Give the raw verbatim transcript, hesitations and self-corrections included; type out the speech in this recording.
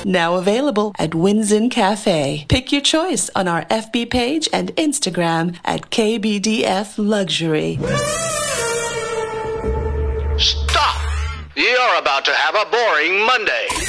Now available at Winsin Cafe. Pick your choice on our F B page and Instagram at K B D F Luxury. Stop! You're about to have a boring Monday.